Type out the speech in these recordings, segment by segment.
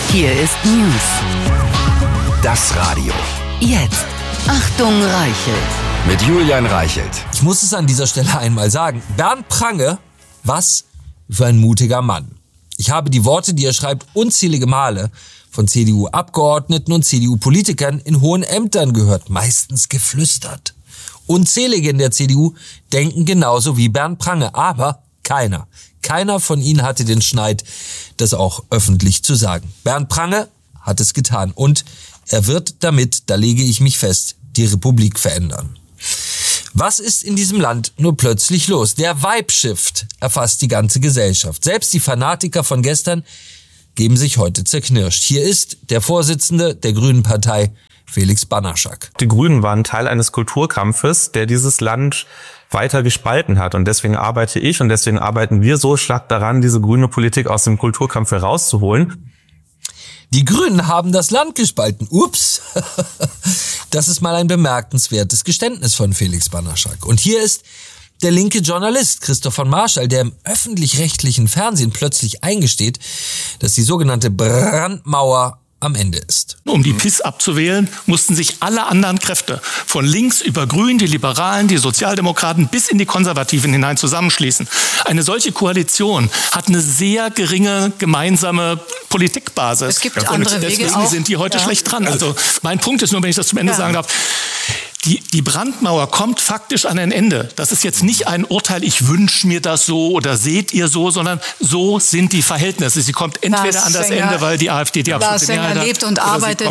Hier ist News. Das Radio. Jetzt. Achtung, Reichelt. Mit Julian Reichelt. Ich muss es an dieser Stelle einmal sagen. Bernd Prange, was für ein mutiger Mann. Ich habe die Worte, die er schreibt, unzählige Male von CDU-Abgeordneten und CDU-Politikern in hohen Ämtern gehört, meistens geflüstert. Unzählige in der CDU denken genauso wie Bernd Prange, aber keiner von ihnen hatte den Schneid, das auch öffentlich zu sagen. Bernd Prange hat es getan und er wird damit, da lege ich mich fest, die Republik verändern. Was ist in diesem Land nur plötzlich los? Der Vibe-Shift erfasst die ganze Gesellschaft. Selbst die Fanatiker von gestern geben sich heute zerknirscht. Hier ist der Vorsitzende der Grünen Partei, Felix Banaschak. Die Grünen waren Teil eines Kulturkampfes, der dieses Land weiter gespalten hat. Und deswegen arbeite ich und deswegen arbeiten wir so stark daran, diese grüne Politik aus dem Kulturkampf herauszuholen. Die Grünen haben das Land gespalten. Ups. Das ist mal ein bemerkenswertes Geständnis von Felix Banaschak. Und hier ist der linke Journalist Christoph von Marschall, der im öffentlich-rechtlichen Fernsehen plötzlich eingesteht, dass die sogenannte Brandmauer am Ende ist. Um die PiS abzuwählen, mussten sich alle anderen Kräfte, von links über Grün, die Liberalen, die Sozialdemokraten bis in die Konservativen hinein zusammenschließen. Eine solche Koalition hat eine sehr geringe gemeinsame Politikbasis. Es gibt andere Wege deswegen auch. sind die heute schlecht dran. Also mein Punkt ist nur, wenn ich das zum Ende sagen darf, die Brandmauer kommt faktisch an ein Ende. Das ist jetzt nicht ein Urteil, ich wünsche mir das so oder seht ihr so, sondern so sind die Verhältnisse. Sie kommt entweder an das Ende, weil die AfD die absolute Mehrheit hat. Lebt und arbeitet.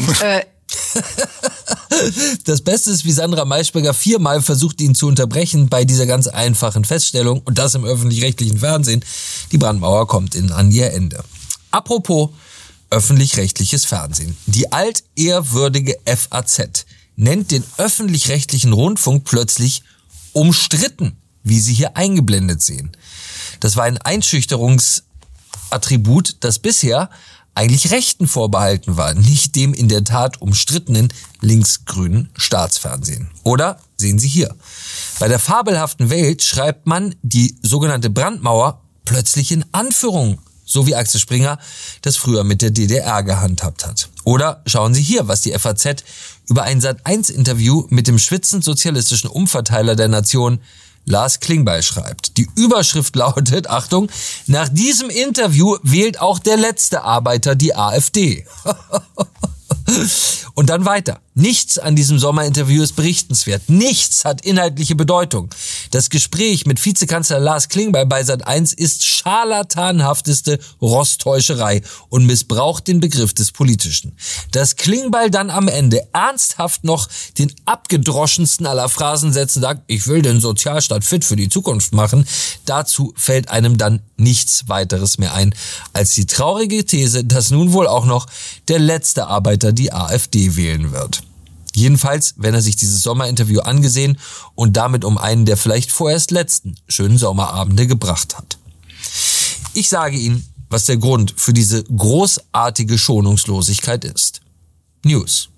Das Beste ist, wie Sandra Maischberger 4-mal versucht, ihn zu unterbrechen bei dieser ganz einfachen Feststellung, und das im öffentlich-rechtlichen Fernsehen: Die Brandmauer kommt an ihr Ende. Apropos öffentlich-rechtliches Fernsehen. Die altehrwürdige FAZ nennt den öffentlich-rechtlichen Rundfunk plötzlich umstritten, wie Sie hier eingeblendet sehen. Das war ein Einschüchterungsattribut, das bisher eigentlich Rechten vorbehalten war, nicht dem in der Tat umstrittenen linksgrünen Staatsfernsehen. Oder sehen Sie hier: Bei der fabelhaften Welt schreibt man die sogenannte Brandmauer plötzlich in Anführungen, so wie Axel Springer das früher mit der DDR gehandhabt hat. Oder schauen Sie hier, was die FAZ über ein Sat.1-Interview mit dem schwitzend sozialistischen Umverteiler der Nation Lars Klingbeil schreibt. Die Überschrift lautet, Achtung: Nach diesem Interview wählt auch der letzte Arbeiter die AfD. Und dann weiter. Nichts an diesem Sommerinterview ist berichtenswert. Nichts hat inhaltliche Bedeutung. Das Gespräch mit Vizekanzler Lars Klingbeil bei Sat.1 ist scharlatanhafteste Rosttäuscherei und missbraucht den Begriff des Politischen. Dass Klingbeil dann am Ende ernsthaft noch den abgedroschensten aller Phrasensätze sagt: Ich will den Sozialstaat fit für die Zukunft machen, dazu fällt einem dann nichts weiteres mehr ein als die traurige These, dass nun wohl auch noch der letzte Arbeiter die AfD wählen wird. Jedenfalls, wenn er sich dieses Sommerinterview angesehen und damit um einen der vielleicht vorerst letzten schönen Sommerabende gebracht hat. Ich sage Ihnen, was der Grund für diese großartige Schonungslosigkeit ist. News.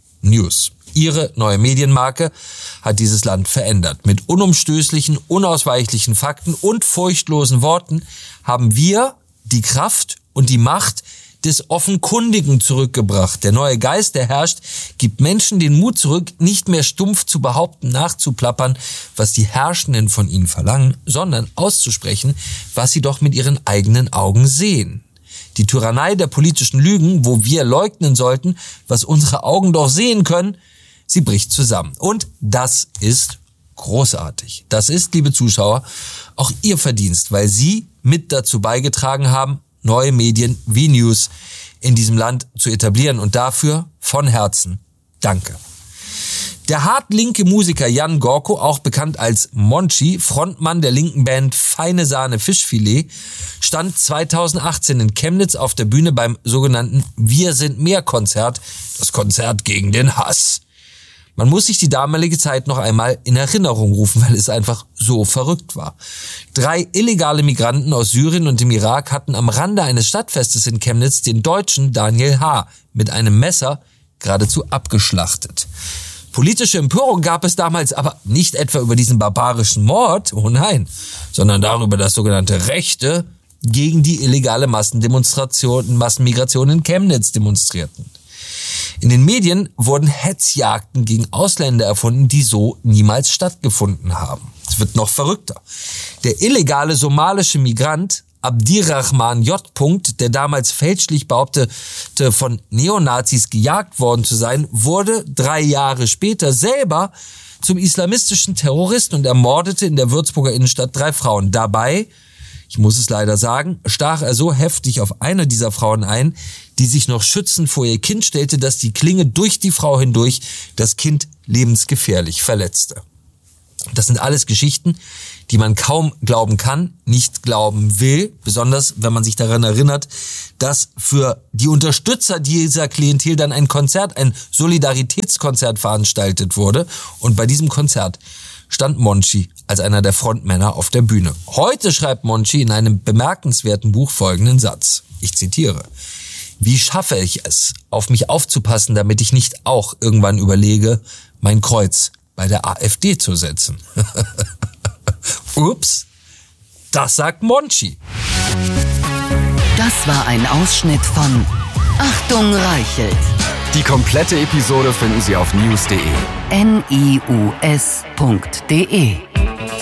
Ihre neue Medienmarke hat dieses Land verändert. Mit unumstößlichen, unausweichlichen Fakten und furchtlosen Worten haben wir die Kraft und die Macht des Offenkundigen zurückgebracht. Der neue Geist, der herrscht, gibt Menschen den Mut zurück, nicht mehr stumpf zu behaupten, nachzuplappern, was die Herrschenden von ihnen verlangen, sondern auszusprechen, was sie doch mit ihren eigenen Augen sehen. Die Tyrannei der politischen Lügen, wo wir leugnen sollten, was unsere Augen doch sehen können, sie bricht zusammen. Und das ist großartig. Das ist, liebe Zuschauer, auch Ihr Verdienst, weil Sie mit dazu beigetragen haben, neue Medien wie News in diesem Land zu etablieren. Und dafür von Herzen danke. Der hartlinke Musiker Jan Gorko, auch bekannt als Monchi, Frontmann der linken Band Feine Sahne Fischfilet, stand 2018 in Chemnitz auf der Bühne beim sogenannten Wir sind mehr Konzert, das Konzert gegen den Hass. Man muss sich die damalige Zeit noch einmal in Erinnerung rufen, weil es einfach so verrückt war. 3 illegale Migranten aus Syrien und dem Irak hatten am Rande eines Stadtfestes in Chemnitz den Deutschen Daniel H. mit einem Messer geradezu abgeschlachtet. Politische Empörung gab es damals aber nicht etwa über diesen barbarischen Mord, oh nein, sondern darüber, dass sogenannte Rechte gegen die illegale Massenmigration in Chemnitz demonstrierten. In den Medien wurden Hetzjagden gegen Ausländer erfunden, die so niemals stattgefunden haben. Es wird noch verrückter. Der illegale somalische Migrant Abdirrahman J. der damals fälschlich behauptete, von Neonazis gejagt worden zu sein, wurde 3 Jahre später selber zum islamistischen Terroristen und ermordete in der Würzburger Innenstadt 3 Frauen. Dabei, ich muss es leider sagen, stach er so heftig auf eine dieser Frauen ein, die sich noch schützend vor ihr Kind stellte, dass die Klinge durch die Frau hindurch das Kind lebensgefährlich verletzte. Das sind alles Geschichten, die man kaum glauben kann, nicht glauben will, besonders wenn man sich daran erinnert, dass für die Unterstützer dieser Klientel dann ein Solidaritätskonzert veranstaltet wurde, und bei diesem Konzert stand Monchi als einer der Frontmänner auf der Bühne. Heute schreibt Monchi in einem bemerkenswerten Buch folgenden Satz, ich zitiere: Wie schaffe ich es, auf mich aufzupassen, damit ich nicht auch irgendwann überlege, mein Kreuz bei der AfD zu setzen? Ups, das sagt Monchi. Das war ein Ausschnitt von Achtung Reichelt. Die komplette Episode finden Sie auf news.de. NIUS.de